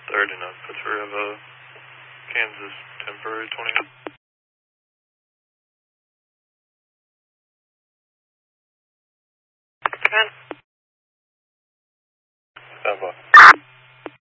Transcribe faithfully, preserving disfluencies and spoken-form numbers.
third and up. Put through of a Kansas temporary twenty. Command.